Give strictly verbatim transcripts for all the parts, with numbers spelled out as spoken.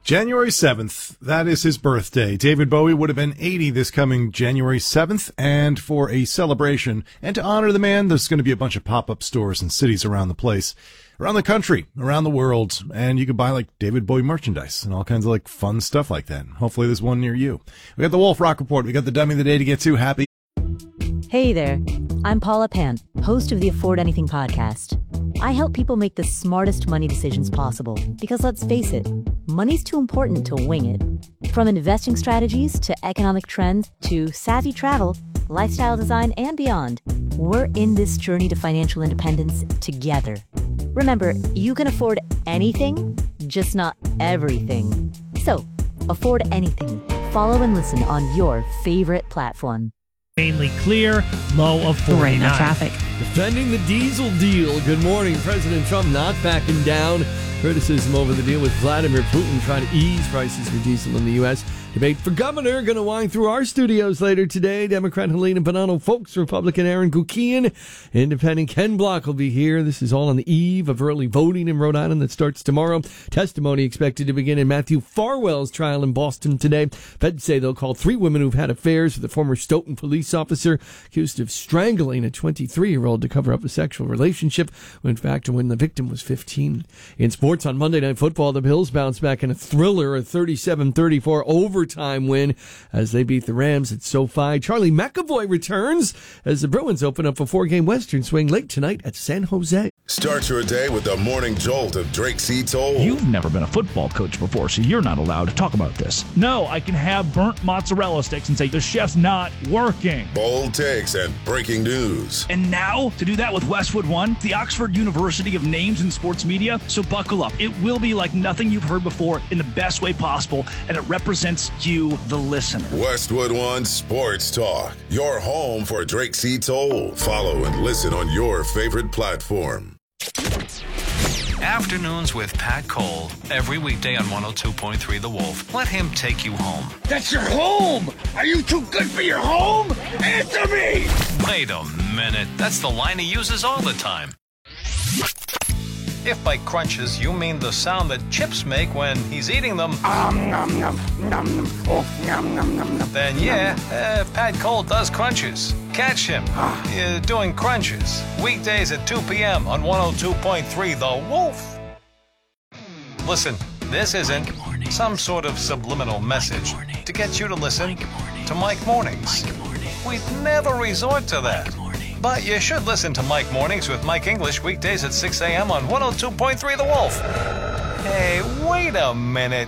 January seventh, that is his birthday. David Bowie would have been eighty this coming January seventh, and for a celebration and to honor the man, there's going to be a bunch of pop-up stores in cities around the place, around the country, around the world, and you can buy like David Bowie merchandise and all kinds of like fun stuff like that. Hopefully there's one near you. We got the Wolf Rock Report. We got the Dummy of the Day to get to. Happy. Hey there, I'm Paula Pan, host of the Afford Anything podcast. I help people make the smartest money decisions possible because, let's face it, money's too important to wing it. From investing strategies to economic trends to savvy travel, lifestyle design, and beyond, we're in this journey to financial independence together. Remember, you can afford anything, just not everything. So, afford anything. Follow and listen on your favorite platform. Mainly clear, low of forty-nine. Right now, traffic. Defending the diesel deal. Good morning. President Trump not backing down. Criticism over the deal with Vladimir Putin trying to ease prices for diesel in the U S Debate for governor going to wind through our studios later today. Democrat Helena Bonanno Folks, Republican Aaron Gukian, Independent Ken Block will be here. This is all on the eve of early voting in Rhode Island that starts tomorrow. Testimony expected to begin in Matthew Farwell's trial in Boston today. Feds say they'll call three women who've had affairs with a former Stoughton police officer accused of strangling a twenty-three-year-old to cover up a sexual relationship, when in fact when the victim was fifteen. In sports on Monday Night Football, the Bills bounced back in a thriller, a thirty-seven thirty-four overtime win as they beat the Rams at SoFi. Charlie McAvoy returns as the Bruins open up a four-game Western swing late tonight at San Jose. Start your day with the morning jolt of Drake C. Toll. You've never been a football coach before, so you're not allowed to talk about this. No, I can have burnt mozzarella sticks and say the chef's not working. Bold takes and breaking news. And now, to do that with Westwood One, the Oxford University of Names in Sports Media. So buckle up. It will be like nothing you've heard before in the best way possible, and it represents you, the listener. Westwood One Sports Talk, your home for Drake C. Toll. Follow and listen on your favorite platform. Afternoons with Pat Cole, every weekday on one oh two point three The Wolf. Let him take you home. That's your home! Are you too good for your home? Answer me! Wait a minute. That's the line he uses all the time. If by crunches you mean the sound that chips make when he's eating them, um, nom, nom, nom, nom. Oh, nom, nom, nom, nom. then yeah, uh, Pat Cole does crunches. Catch him uh, doing crunches. Weekdays at two p.m. on one oh two point three The Wolf. Listen, this isn't some sort of subliminal message to get you to listen to Mike Mornings. We'd never resort to that. But you should listen to Mike Mornings with Mike English weekdays at six a.m. on one oh two point three The Wolf. Hey, wait a minute.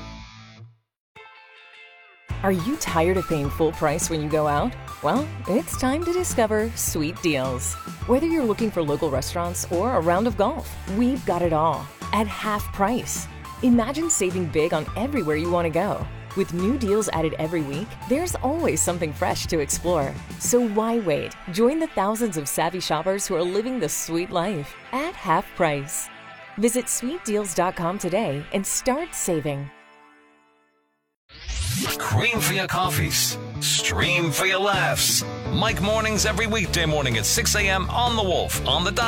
Are you tired of paying full price when you go out? Well, it's time to discover Sweet Deals. Whether you're looking for local restaurants or a round of golf, we've got it all at half price. Imagine saving big on everywhere you want to go. With new deals added every week, there's always something fresh to explore. So why wait? Join the thousands of savvy shoppers who are living the sweet life at half price. Visit sweet deals dot com today and start saving. Cream for your coffees. Stream for your laughs. Mike Mornings every weekday morning at six a.m. on The Wolf. On the dot.